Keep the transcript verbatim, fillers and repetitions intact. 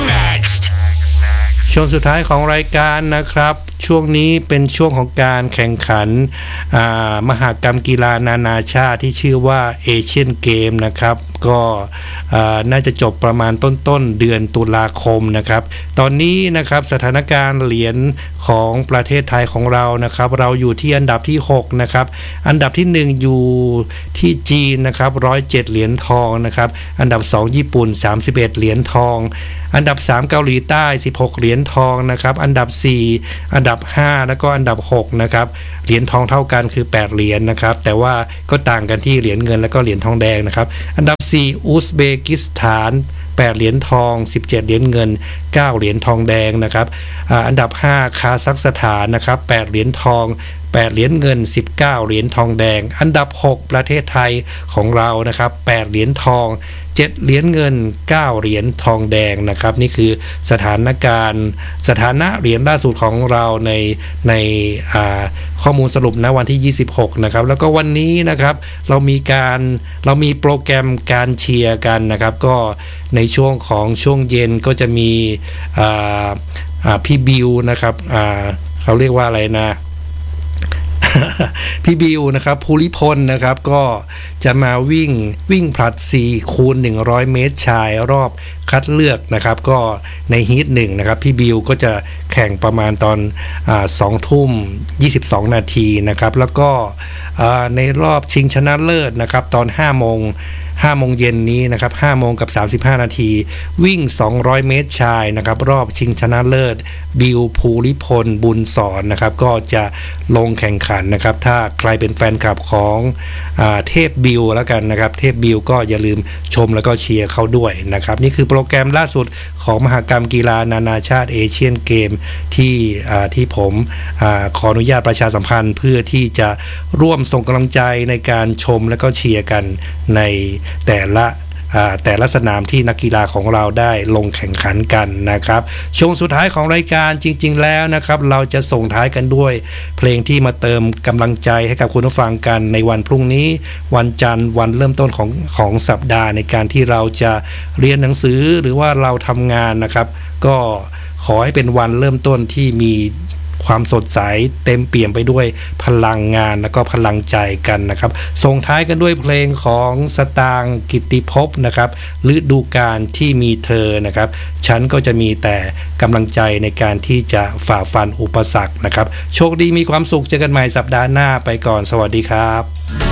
next ช่วงสุดท้ายของรายการนะครับช่วงนี้เป็นช่วงของการแข่งขันมหกรรมกีฬานานาชาติที่ชื่อว่าเอเชียนเกมนะครับก็น่าจะจบประมาณต้นๆเดือนตุลาคมนะครับตอนนี้นะครับสถานการณ์เหรียญของประเทศไทยของเรานะครับเราอยู่ที่อันดับที่หกนะครับอันดับที่หนึ่งอยู่ที่จีนนะครับหนึ่งร้อยเจ็ดเหรียญทองนะครับอันดับสองญี่ปุ่นสามสิบเอ็ดเหรียญทองอันดับสามเกาหลีใต้สิบหกเหรียญทองนะครับอันดับสี่อันดับห้าแล้วก็อันดับหกนะครับเหรียญทองเท่ากันคือแปดเหรียญนะครับแต่ว่าก็ต่างกันที่เหรียญเงินแล้วก็เหรียญทองแดงนะครับอันดับสี่อุซเบกิสถานแปดเหรียญทองสิบเจ็ดเหรียญเงินเก้าเหรียญทองแดงนะครับอ่าอันดับห้าคาซัคสถานนะครับแปดเหรียญทองแปดเหรียญเงินสิบเก้าเหรียญทองแดงอันดับหกประเทศไทยของเรานะครับแปดเหรียญทองเจ็ดเหรียญเงินเก้าเหรียญทองแดงนะครับนี่คือสถานการณ์สถานะเหรียญล่าสุดของเราในในอ่าข้อมูลสรุปณวันที่ยี่สิบหกนะครับแล้วก็วันนี้นะครับเรามีการเรามีโปรแกรมการเชียร์กันนะครับก็ในช่วงของช่วงเย็นก็จะมีอ่าอ่าพี่บิวนะครับอ่าเขาเรียกว่าอะไรนะ พี่บิวนะครับภูริพลนะครับก็จะมาวิ่งวิ่งผลัดสี่คูณหนึ่งร้อยเมตรชายรอบคัดเลือกนะครับก็ในฮีทหนึ่งนะครับพี่บิวก็จะแข่งประมาณตอนอ่าสองทุ่มยี่สิบสองนาทีนะครับแล้วก็ในรอบชิงชนะเลิศนะครับตอนห้าโมงห้าโมงเย็นนี้นะครับห้าโมงกับสามสิบห้านาทีวิ่งสองร้อยเมตรชายนะครับรอบชิงชนะเลิศบิวภูริพลบุญสอนนะครับก็จะลงแข่งขันนะครับถ้าใครเป็นแฟนคลับของอ่าเทพบิวแล้วกันนะครับเทพบิวก็อย่าลืมชมแล้วก็เชียร์เขาด้วยนะครับนี่คือโปรแกรมล่าสุดของมหกรรมกีฬานานาชาติเอเชียนเกมที่อ่าที่ผมอ่าขออนุญาตประชาสัมพันธ์เพื่อที่จะร่วมส่งกำลังใจในการชมและก็เชียร์กันในแต่ละแต่ละสนามที่นักกีฬาของเราได้ลงแข่งขันกันนะครับช่วงสุดท้ายของรายการจริงๆแล้วนะครับเราจะส่งท้ายกันด้วยเพลงที่มาเติมกำลังใจให้กับคุณผู้ฟังกันในวันพรุ่งนี้วันจันทร์วันเริ่มต้นของของสัปดาห์ในการที่เราจะเรียนหนังสือหรือว่าเราทำงานนะครับก็ขอให้เป็นวันเริ่มต้นที่มีความสดใสเต็มเปี่ยมไปด้วยพลังงานและก็พลังใจกันนะครับส่งท้ายกันด้วยเพลงของสตางค์กิตติภพนะครับฤดูกาลที่มีเธอนะครับฉันก็จะมีแต่กำลังใจในการที่จะฝ่าฟันอุปสรรคนะครับโชคดีมีความสุขเจอกันใหม่สัปดาห์หน้าไปก่อนสวัสดีครับ